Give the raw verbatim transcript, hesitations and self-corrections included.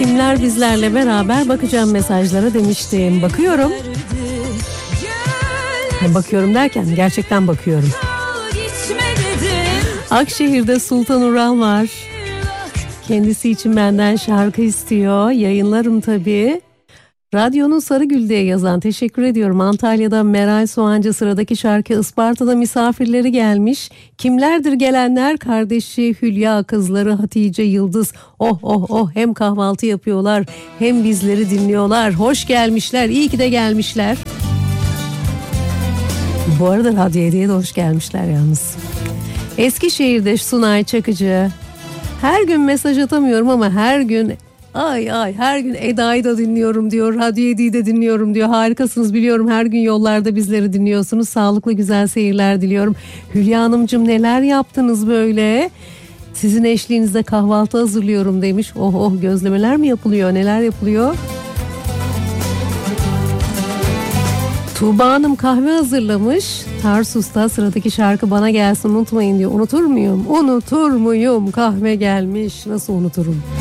Kimler bizlerle beraber bakacağım mesajlara demiştim. Bakıyorum. Bakıyorum derken gerçekten bakıyorum. Akşehir'de Sultan Ural var. Kendisi için benden şarkı istiyor. Yayınlarım tabii. Radyonun Sarıgül diye yazan, teşekkür ediyorum. Antalya'da Meral Soğancı, sıradaki şarkı Isparta'da misafirleri gelmiş. Kimlerdir gelenler? Kardeşi Hülya, kızları Hatice, Yıldız. Oh oh oh, hem kahvaltı yapıyorlar hem bizleri dinliyorlar. Hoş gelmişler, iyi ki de gelmişler. Bu arada Radyo Hediye'ye de hoş gelmişler yalnız. Eskişehir'de Sunay Çakıcı. Her gün mesaj atamıyorum ama her gün ay ay her gün Eda'yı da dinliyorum diyor. Radyo Hediye'yi de dinliyorum diyor. Harikasınız, biliyorum her gün yollarda bizleri dinliyorsunuz. Sağlıklı güzel seyirler diliyorum. Hülya Hanımcığım, neler yaptınız böyle? Sizin eşliğinizde kahvaltı hazırlıyorum demiş. Oh oh, gözlemeler mi yapılıyor, neler yapılıyor? Tuğba Hanım kahve hazırlamış. Tarsus'ta sıradaki şarkı Bana Gelsin Unutmayın diyor. Unutur muyum? Unutur muyum? Kahve gelmiş. Nasıl unuturum?